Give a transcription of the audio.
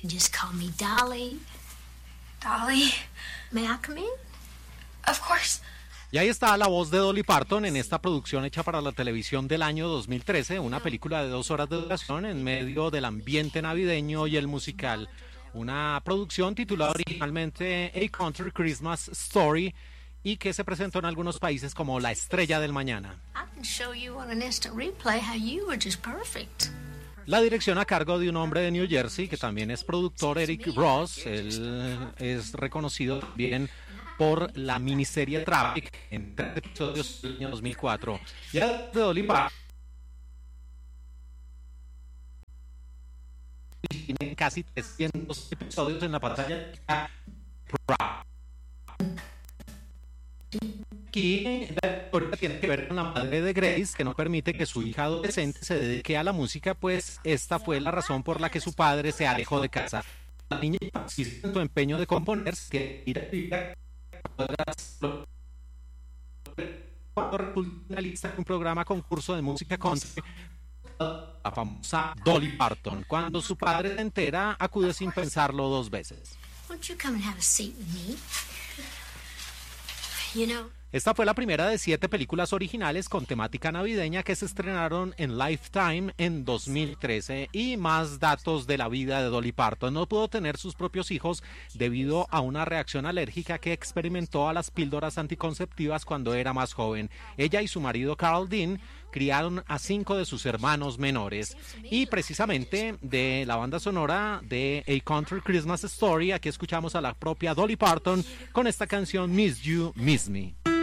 Just call me Dolly. Dolly? May I come in? Of course. Y ahí está la voz de Dolly Parton en esta producción hecha para la televisión del año 2013, una película de 2 horas de duración en medio del ambiente navideño y el musical. Una producción titulada originalmente A Country Christmas Story y que se presentó en algunos países como La Estrella del Mañana. I can show you on an instant replay how you were just perfect. La dirección a cargo de un hombre de New Jersey que también es productor, Eric Ross. Él es reconocido también por la miniserie Traffic en 3 episodios del año 2004. Ya de Dolly Parton tiene casi 300 episodios en la pantalla. Aquí la historia tiene que ver con la madre de Grace, que no permite que su hija adolescente se dedique a la música, pues esta fue la razón por la que su padre se alejó de casa. La niña insiste en su empeño de componer, que cuando resulta finalista en un programa concurso de música country, la famosa Dolly Parton. Cuando su padre se entera, acude sin pensarlo 2 veces. Won't you come and have a seat with me? You know, Esta fue la primera de 7 películas originales con temática navideña que se estrenaron en Lifetime en 2013. Y más datos de la vida de Dolly Parton. No pudo tener sus propios hijos debido a una reacción alérgica que experimentó a las píldoras anticonceptivas cuando era más joven. Ella y su marido Carl Dean criaron a 5 de sus hermanos menores. Y precisamente de la banda sonora de A Country Christmas Story, aquí escuchamos a la propia Dolly Parton con esta canción Miss You, Miss Me.